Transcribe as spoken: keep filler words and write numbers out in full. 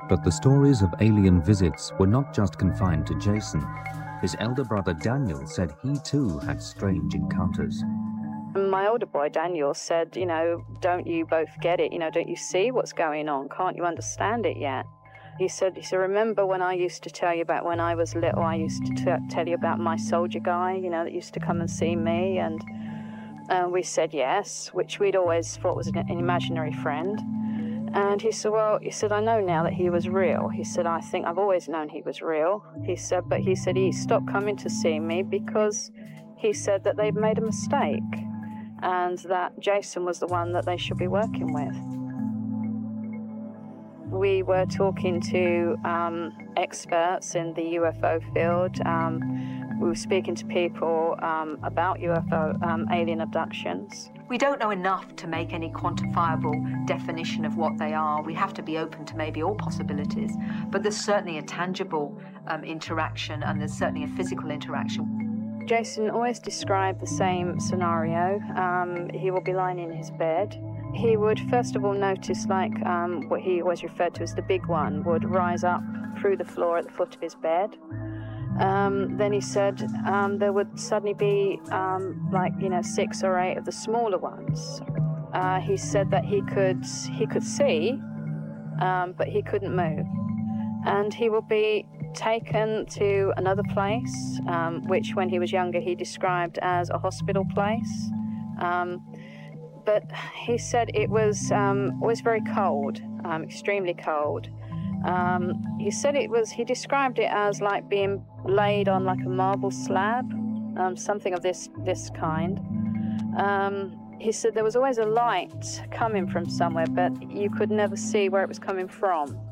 But the stories of alien visits were not just confined to Jason. His elder brother Daniel said he too had strange encounters. My older boy Daniel said, you know, don't you both get it? You know, don't you see what's going on? Can't you understand it yet? He said, he said, remember when I used to tell you about when I was little, I used to t- tell you about my soldier guy, you know, that used to come and see me. And uh, we said yes, which we'd always thought was an, an imaginary friend. And he said, well, he said, I know now that he was real. He said, I think I've always known he was real. He said, but he said he stopped coming to see me because he said that they'd made a mistake and that Jason was the one that they should be working with. We were talking to um, experts in the U F O field. Um, we were speaking to people um, about U F O um, alien abductions. We don't know enough to make any quantifiable definition of what they are. We have to be open to maybe all possibilities, but there's certainly a tangible um, interaction, and there's certainly a physical interaction. Jason always described the same scenario. Um, he will be lying in his bed. He would first of all notice, like um, what he always referred to as the big one, would rise up through the floor at the foot of his bed. Um, then he said um, there would suddenly be um, like, you know, six or eight of the smaller ones. Uh, he said that he could he could see, um, but he couldn't move. And he will be taken to another place, um, which when he was younger he described as a hospital place. Um, but he said it was um, always very cold, um, extremely cold. Um, he said it was, he described it as like being laid on like a marble slab, um, something of this, this kind. Um, he said there was always a light coming from somewhere, but you could never see where it was coming from.